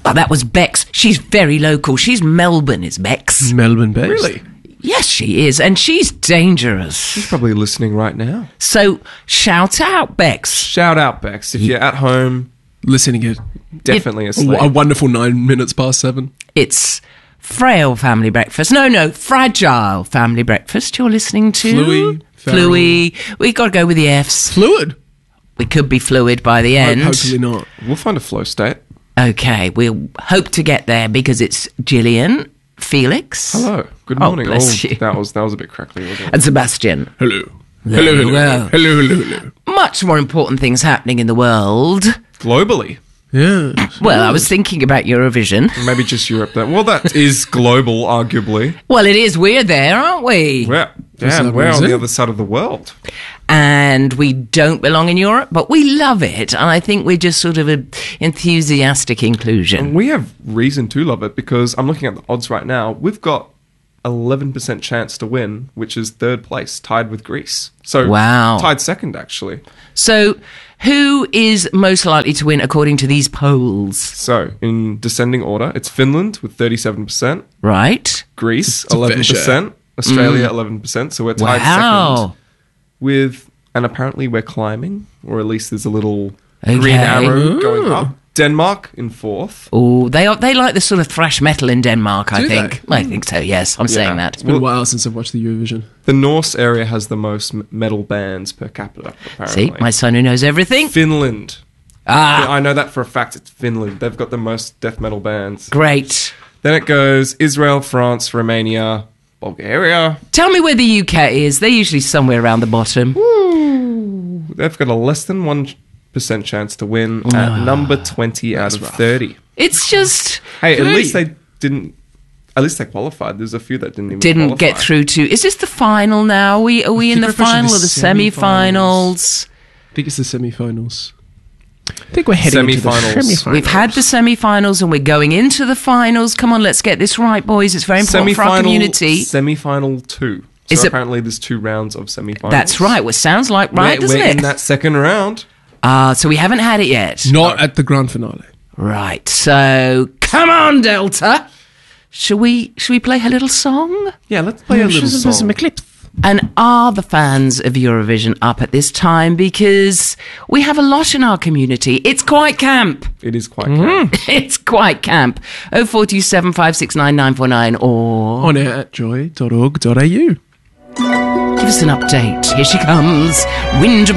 Oh, that was Bex. She's very local. She's Melbourne, is Bex. Melbourne based. Really? Yes, she is. And she's dangerous. She's probably listening right now. So, shout out, Bex. Shout out, Bex. If you're at home, Listening it. definitely asleep. A wonderful 9 minutes past 7. It's Frail Family Breakfast. No, Fragile Family Breakfast you're listening to. Fluey, feral. Fluey. We got to go with the Fs. Fluid. We could be fluid by the end. Hopefully not. We'll find a flow state. Okay, we'll hope to get there because it's Gillian, Felix. Hello. Good Oh, morning. bless you. That was a bit crackly, wasn't it? And Sebastian. Hello. There Hello, you hello. go. Hello, hello, hello. Much more important things happening in the world. Globally. Yeah. Well, I was thinking about Eurovision. Maybe just Europe. Well, that is global, arguably. Well, it is. We're there, aren't we? Yeah, that we're what on is the it? other side of the world. And we don't belong in Europe, but we love it. And I think we're just sort of an enthusiastic inclusion. We have reason to love it because I'm looking at the odds right now. We've got 11% chance to win, which is third place, tied with Greece. So Wow. tied second, actually. So, who is most likely to win according to these polls? So in descending order, it's Finland with 37%, Right? Greece a fair 11%, Australia 11%. So we're tied Wow. second with, and apparently we're climbing, or at least there's a little Okay. green arrow going up. Denmark in fourth. Oh, they like the sort of thrash metal in Denmark, I Do think. they? I think so, yes. I'm saying that. It's been a while since I've watched the Eurovision. The Norse area has the most metal bands per capita, apparently. See, my son who knows everything. Finland. Ah, I know that for a fact. It's Finland. They've got the most death metal bands. great. Then it goes Israel, France, Romania, Bulgaria. Tell me where the UK is. They're usually somewhere around the bottom. They've got a less than 1% chance to win at number 20 out of 30. It's just Hey, at Hey. least they didn't. At least they qualified. There's a few that didn't even didn't qualify. get through to. Is this the final now? Are we in the think we're pushing final the or the semi-finals? I think it's the semi-finals. I think we're heading into the Semi-finals. semi-finals. We've had the semi-finals and we're going into the finals. Come on, let's get this right, boys. It's very important for our community. Semi-final 2. So Is it- apparently there's 2 rounds of semi-finals. That's right. Well, sounds like right, doesn't we're it? in that second round. So we haven't had it yet. Not at the grand finale. Right. So come on, Delta. Shall we play her little song? Yeah, let's play a little song. And are the fans of Eurovision up at this time? Because we have a lot in our community. It's quite camp. It is quite camp. It's quite camp. 0427 569 949 or On air at joy.org.au. give us an update. Here she comes. Wind